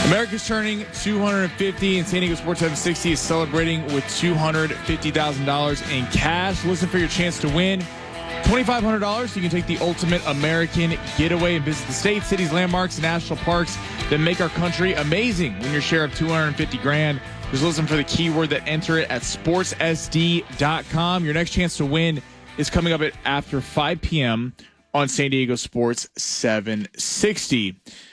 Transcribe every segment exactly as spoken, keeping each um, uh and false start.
America's turning two hundred fifty, and San Diego Sports seven sixty is celebrating with two hundred fifty thousand dollars in cash. Listen for your chance to win twenty-five hundred dollars. You can take the ultimate American getaway and visit the states, cities, landmarks, and national parks that make our country amazing. Win your share of two hundred fifty grand. Just listen for the keyword that enter it at sports s d dot com. Your next chance to win is coming up at after five p.m. on San Diego Sports seven sixty.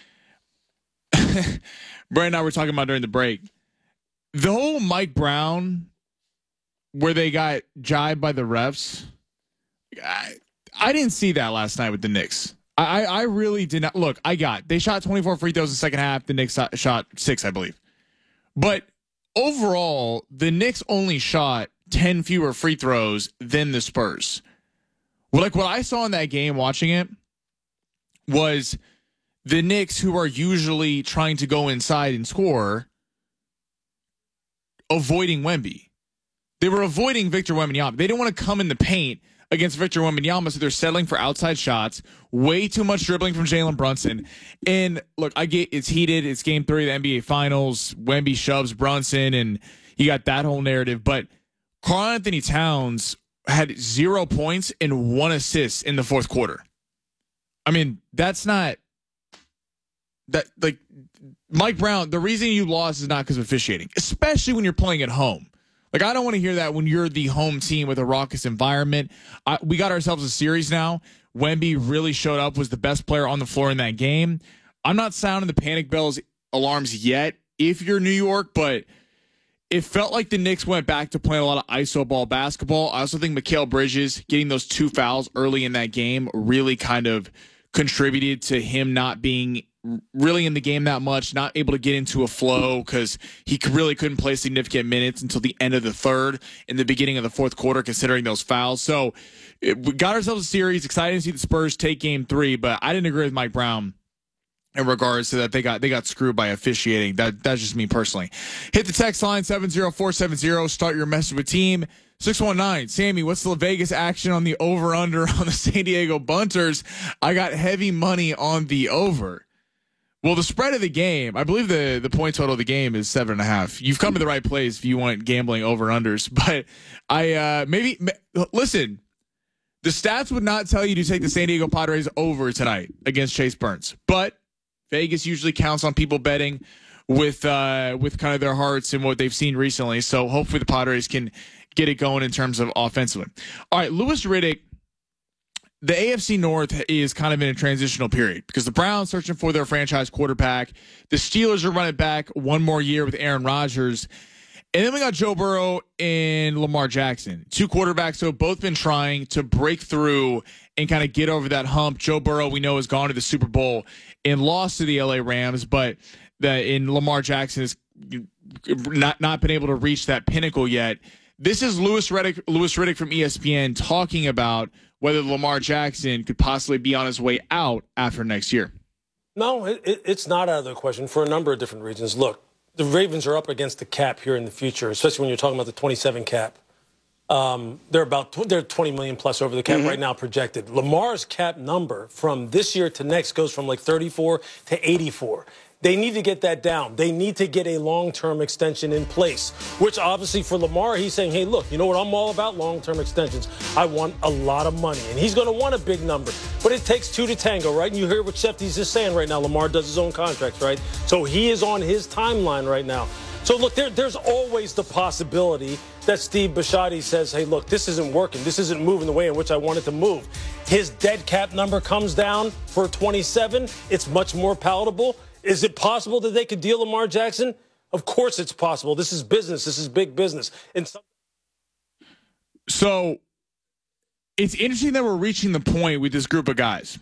Brad and I were talking about during the break. The whole Mike Brown, where they got jibed by the refs, I, I didn't see that last night with the Knicks. I, I really did not. Look, I got, they shot twenty-four free throws in the second half. The Knicks shot six, I believe. But overall, the Knicks only shot ten fewer free throws than the Spurs. Well, like what I saw in that game watching it was the Knicks, who are usually trying to go inside and score, avoiding Wemby. They were avoiding Victor Wembanyama. They didn't want to come in the paint against Victor Wembanyama, so they're settling for outside shots. Way too much dribbling from Jalen Brunson. And look, I get it's heated. It's game three of the N B A Finals. Wemby shoves Brunson, and you got that whole narrative. But Karl-Anthony Towns had zero points and one assist in the fourth quarter. I mean, that's not... That like Mike Brown, the reason you lost is not because of officiating, especially when you're playing at home. Like, I don't want to hear that when you're the home team with a raucous environment. I, we got ourselves a series now. Wemby really showed up, was the best player on the floor in that game. I'm not sounding the panic bells alarms yet if you're New York, but it felt like the Knicks went back to playing a lot of iso ball basketball. I also think Mikal Bridges getting those two fouls early in that game really kind of contributed to him not being really in the game that much, not able to get into a flow because he really couldn't play significant minutes until the end of the third and the beginning of the fourth quarter, considering those fouls. So it, we got ourselves a series. Excited to see the Spurs take game three, but I didn't agree with Mike Brown in regards to that. They got they got screwed by officiating. That That's just me personally. Hit the text line seven zero four seven zero. Start your message with team. six one nine. Sammy, what's the Vegas action on the over-under on the San Diego Bunters? I got heavy money on the over. Well, the spread of the game, I believe the, the point total of the game is seven and a half. You've come to the right place if you want gambling over-unders. But I uh, maybe – listen, the stats would not tell you to take the San Diego Padres over tonight against Chase Burns. But Vegas usually counts on people betting with uh, with kind of their hearts and what they've seen recently. So hopefully the Padres can get it going in terms of offensively. All right, Louis Riddick. The A F C North is kind of in a transitional period because the Browns searching for their franchise quarterback. The Steelers are running back one more year with Aaron Rodgers. And then we got Joe Burrow and Lamar Jackson. Two quarterbacks who have both been trying to break through and kind of get over that hump. Joe Burrow, we know, has gone to the Super Bowl and lost to the L A Rams, but the, in Lamar Jackson has not, not been able to reach that pinnacle yet. This is Louis Riddick, Louis Riddick from E S P N talking about whether Lamar Jackson could possibly be on his way out after next year. No, it, it's not out of the question for a number of different reasons. Look, the Ravens are up against the cap here in the future, especially when you're talking about the twenty-seven cap. Um, they're about they're twenty million plus over the cap mm-hmm. right now projected. Lamar's cap number from this year to next goes from like thirty-four to eighty-four. They need to get that down. They need to get a long-term extension in place, which obviously for Lamar, he's saying, hey, look, you know what I'm all about? Long-term extensions. I want a lot of money. And he's going to want a big number. But it takes two to tango, right? And you hear what Shefty's just saying right now. Lamar does his own contracts, right? So he is on his timeline right now. So, look, there, there's always the possibility that Steve Bisciotti says, hey, look, this isn't working. This isn't moving the way in which I want it to move. His dead cap number comes down for twenty-seven. It's much more palatable. Is it possible that they could deal Lamar Jackson? Of course it's possible. This is business. This is big business. And some- so it's interesting that we're reaching the point with this group of guys.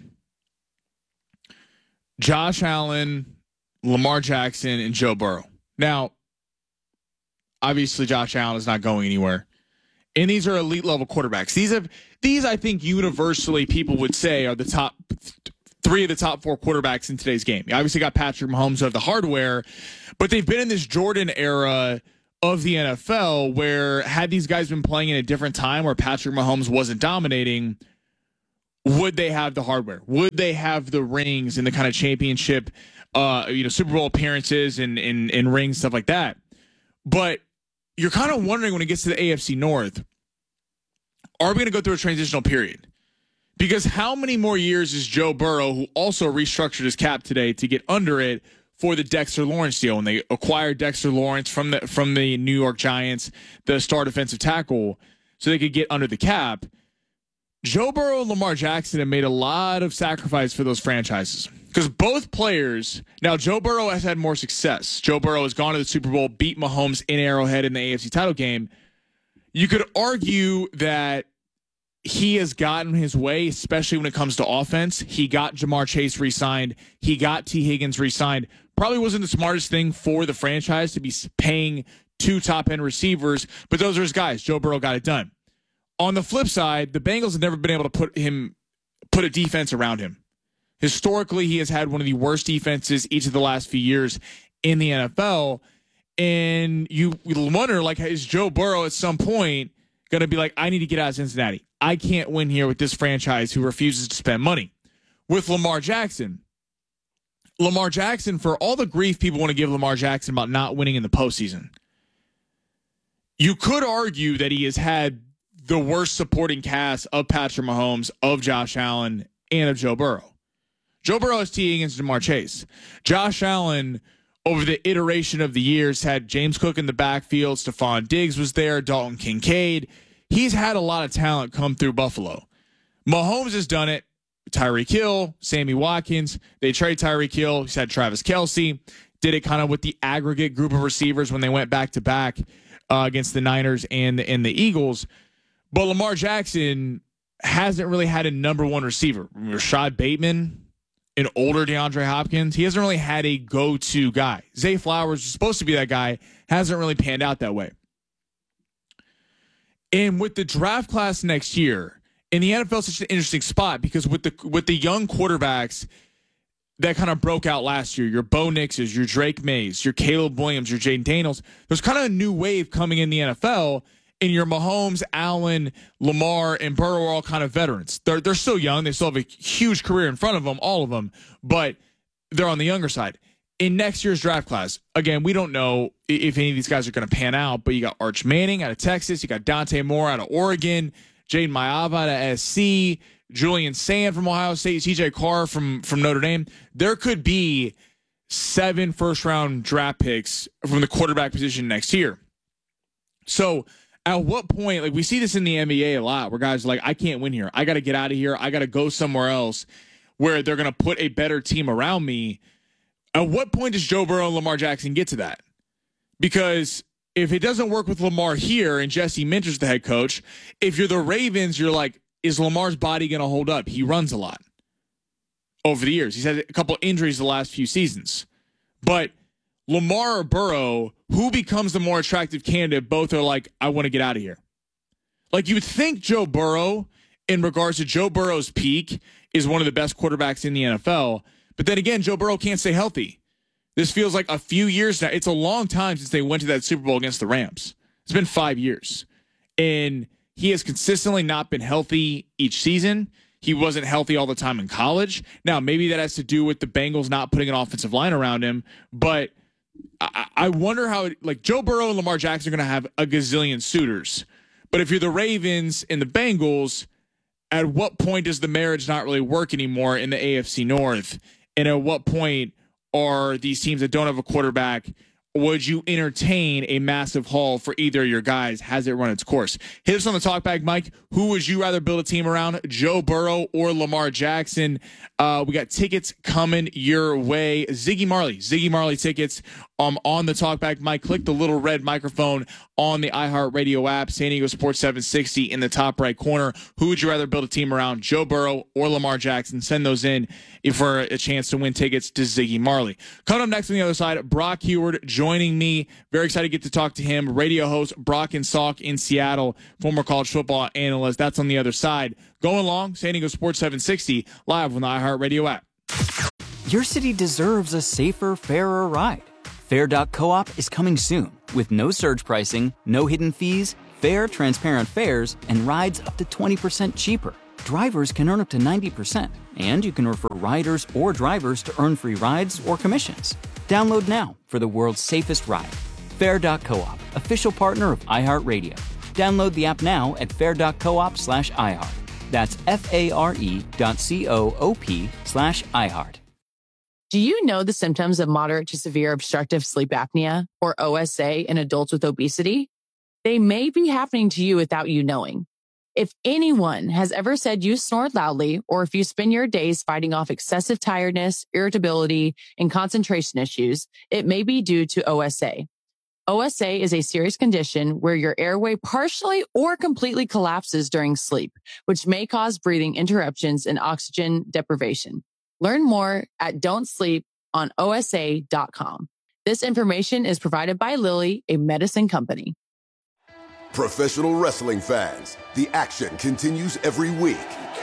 Josh Allen, Lamar Jackson, and Joe Burrow. Now, obviously Josh Allen is not going anywhere. And these are elite level quarterbacks. These have these I think universally people would say are the top three of the top four quarterbacks in today's game. You obviously got Patrick Mahomes who have the hardware, but they've been in this Jordan era of the N F L where had these guys been playing in a different time where Patrick Mahomes wasn't dominating, would they have the hardware? Would they have the rings and the kind of championship uh, you know, Super Bowl appearances and, and, and rings, stuff like that. But you're kind of wondering when it gets to the A F C North, are we going to go through a transitional period? Because how many more years is Joe Burrow, who also restructured his cap today to get under it for the Dexter Lawrence deal? And they acquired Dexter Lawrence from the from the New York Giants, the star defensive tackle, so they could get under the cap. Joe Burrow and Lamar Jackson have made a lot of sacrifice for those franchises. Because both players, now Joe Burrow has had more success. Joe Burrow has gone to the Super Bowl, beat Mahomes in Arrowhead in the A F C title game. You could argue that he has gotten his way, especially when it comes to offense. He got Jamar Chase re-signed. He got T. Higgins re-signed. Probably wasn't the smartest thing for the franchise to be paying two top-end receivers, but those are his guys. Joe Burrow got it done. On the flip side, the Bengals have never been able to put him, put a defense around him. Historically, he has had one of the worst defenses each of the last few years in the N F L. And you wonder, like, is Joe Burrow at some point going to be like, I need to get out of Cincinnati. I can't win here with this franchise who refuses to spend money. With Lamar Jackson, Lamar Jackson, for all the grief people want to give Lamar Jackson about not winning in the postseason, you could argue that he has had the worst supporting cast of Patrick Mahomes, of Josh Allen, and of Joe Burrow. Joe Burrow has T. Higgins and Jamar Chase. Josh Allen, over the iteration of the years, had James Cook in the backfield. Stephon Diggs was there. Dalton Kincaid. He's had a lot of talent come through Buffalo. Mahomes has done it. Tyreek Hill, Sammy Watkins. They trade Tyreek Hill. He's had Travis Kelce. Did it kind of with the aggregate group of receivers when they went back-to-back uh, against the Niners and the, and the Eagles. But Lamar Jackson hasn't really had a number one receiver. Rashad Bateman, an older DeAndre Hopkins. He hasn't really had a go-to guy. Zay Flowers was supposed to be that guy. Hasn't really panned out that way. And with the draft class next year, and the N F L is such an interesting spot because with the with the young quarterbacks that kind of broke out last year, your Bo Nixes, your Drake Mays, your Caleb Williams, your Jaden Daniels, there's kind of a new wave coming in the N F L, and your Mahomes, Allen, Lamar, and Burrow are all kind of veterans. They're they're still young. They still have a huge career in front of them, all of them, but they're on the younger side. In next year's draft class, again, we don't know if any of these guys are going to pan out, but you got Arch Manning out of Texas. You got Dante Moore out of Oregon, Jaden Maiava out of S C, Julian Sand from Ohio State, C J Carr from, from Notre Dame. There could be seven first-round draft picks from the quarterback position next year. So at what point, like we see this in the N B A a lot, where guys are like, I can't win here. I got to get out of here. I got to go somewhere else where they're going to put a better team around me. At what point does Joe Burrow and Lamar Jackson get to that? Because if it doesn't work with Lamar here and Jesse Minter's the head coach, if you're the Ravens, you're like, is Lamar's body going to hold up? He runs a lot over the years. He's had a couple injuries the last few seasons. But Lamar or Burrow, who becomes the more attractive candidate? Both are like, I want to get out of here. Like you would think Joe Burrow, in regards to Joe Burrow's peak, is one of the best quarterbacks in the N F L. But then again, Joe Burrow can't stay healthy. This feels like a few years now. It's a long time since they went to that Super Bowl against the Rams. It's been five years. And he has consistently not been healthy each season. He wasn't healthy all the time in college. Now, maybe that has to do with the Bengals not putting an offensive line around him. But I, I wonder how, it, like, Joe Burrow and Lamar Jackson are going to have a gazillion suitors. But if you're the Ravens and the Bengals, at what point does the marriage not really work anymore in the A F C North? And at what point are these teams that don't have a quarterback, would you entertain a massive haul for either of your guys? Has it run its course? Hit us on the talkback, Mike. Who would you rather build a team around, Joe Burrow or Lamar Jackson? Uh, we got tickets coming your way. Ziggy Marley, Ziggy Marley tickets um, on the talkback, Mike. Click the little red microphone on the iHeartRadio app, San Diego Sports seven sixty in the top right corner. Who would you rather build a team around, Joe Burrow or Lamar Jackson? Send those in for a chance to win tickets to Ziggy Marley. Coming up next on the other side, Brock Huard joining me. Very excited to get to talk to him. Radio host Brock and Salk in Seattle, former college football analyst. That's on the other side. Going long, San Diego Sports seven sixty, live on the iHeartRadio app. Your city deserves a safer, fairer ride. Fair dot coop is coming soon with no surge pricing, no hidden fees, fair, transparent fares, and rides up to twenty percent cheaper. drivers can earn up to ninety percent, and you can refer riders or drivers to earn free rides or commissions. Download now for the world's safest ride. Fair dot coop, official partner of iHeartRadio. Download the app now at fair dot coop slash iHeart. That's F-A-R-E dot C-O-O-P slash iHeart. Do you know the symptoms of moderate to severe obstructive sleep apnea, or O S A, in adults with obesity? They may be happening to you without you knowing. If anyone has ever said you snore loudly, or if you spend your days fighting off excessive tiredness, irritability, and concentration issues, it may be due to O S A. O S A is a serious condition where your airway partially or completely collapses during sleep, which may cause breathing interruptions and oxygen deprivation. Learn more at don't sleep on O S A dot com. This information is provided by Lilly, a medicine company. Professional wrestling fans, the action continues every week.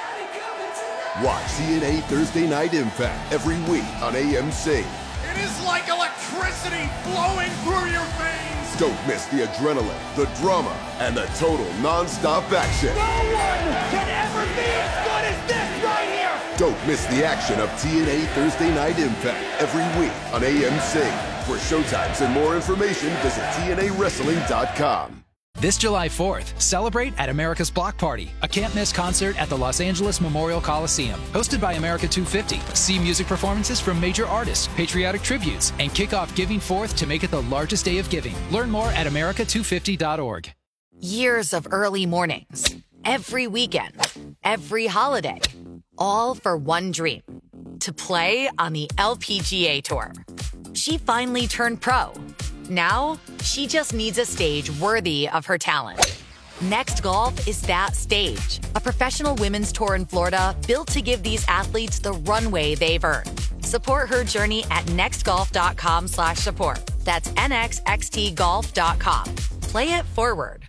Watch T N A Thursday Night Impact every week on A M C. It is like electricity flowing through your veins. Don't miss the adrenaline, the drama, and the total non-stop action. No one can ever be as good as this right here. Don't miss the action of T N A Thursday Night Impact every week on A M C. For showtimes and more information, visit T N A wrestling dot com. This July fourth, celebrate at America's Block Party, a can't-miss concert at the Los Angeles Memorial Coliseum. Hosted by America two fifty, see music performances from major artists, patriotic tributes, and kick off Giving Fourth to make it the largest day of giving. Learn more at America two fifty dot org. Years of early mornings, every weekend, every holiday, all for one dream, to play on the L P G A Tour. She finally turned pro. Now, she just needs a stage worthy of her talent. Next Golf is that stage, a professional women's tour in Florida built to give these athletes the runway they've earned. Support her journey at next golf dot com slash support. That's N X X T golf dot com. Play it forward.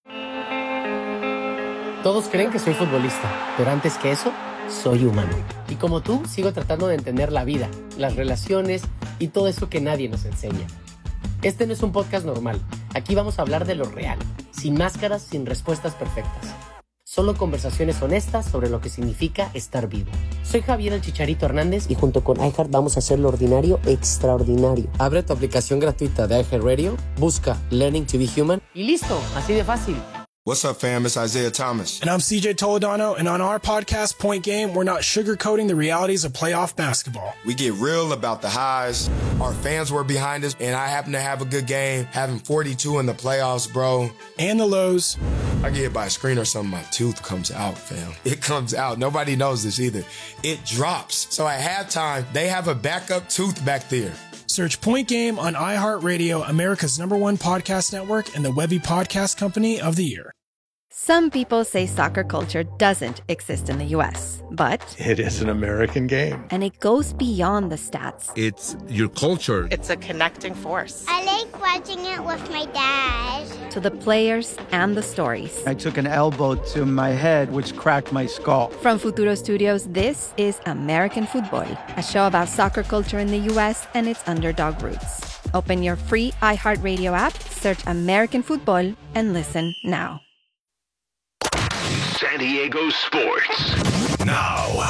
Todos creen que soy futbolista, pero antes que eso, soy humano. Y como tú, sigo tratando de entender la vida, las relaciones y todo eso que nadie nos enseña. Este no es un podcast normal. Aquí vamos a hablar de lo real, sin máscaras, sin respuestas perfectas. Solo conversaciones honestas sobre lo que significa estar vivo. Soy Javier el Chicharito Hernández y junto con iHeart vamos a hacer lo ordinario extraordinario. Abre tu aplicación gratuita de iHeartRadio, busca Learning to be Human y listo, así de fácil. What's up, fam? It's Isaiah Thomas. And I'm C J Toledano, and on our podcast, Point Game, we're not sugarcoating the realities of playoff basketball. We get real about the highs. Our fans were behind us, and I happen to have a good game, having forty-two in the playoffs, bro. And the lows. I get hit by a screen or something, my tooth comes out, fam. It comes out. Nobody knows this either. It drops. So at halftime, they have a backup tooth back there. Search Point Game on iHeartRadio, America's number one podcast network, and the Webby Podcast Company of the Year. Some people say soccer culture doesn't exist in the U S, but it is an American game. And it goes beyond the stats. It's your culture. It's a connecting force. I like watching it with my dad. To the players and the stories. I took an elbow to my head, which cracked my skull. From Futuro Studios, this is American Football, a show about soccer culture in the U S and its underdog roots. Open your free iHeartRadio app, search American Football, and listen now. San Diego Sports. Now.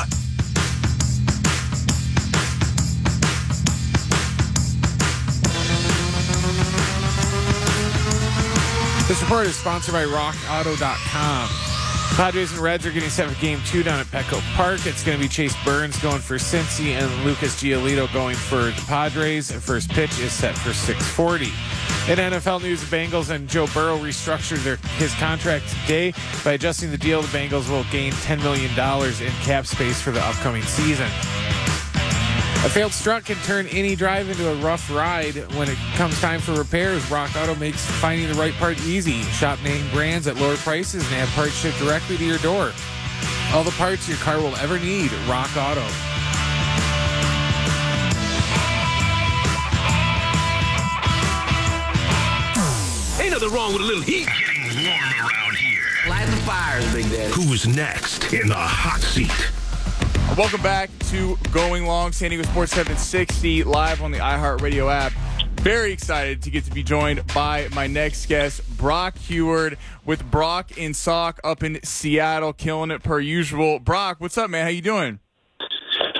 This report is sponsored by rock auto dot com. Padres and Reds are getting set for game two down at Petco Park. It's going to be Chase Burns going for Cincy and Lucas Giolito going for the Padres. First pitch is set for six forty. In N F L news, the Bengals and Joe Burrow restructured their, his contract today. By adjusting the deal, the Bengals will gain ten million dollars in cap space for the upcoming season. A failed strut can turn any drive into a rough ride. When it comes time for repairs, Rock Auto makes finding the right part easy. Shop name brands at lower prices and have parts shipped directly to your door. All the parts your car will ever need, Rock Auto. Ain't nothing wrong with a little heat. Getting warm around here. Light the fires, Big Daddy. Who's next in the hot seat? Welcome back to Going Long, San Diego Sports seven sixty, live on the iHeartRadio app. Very excited to get to be joined by my next guest, Brock Huard, with Brock and Salk up in Seattle, killing it per usual. Brock, what's up, man? How you doing?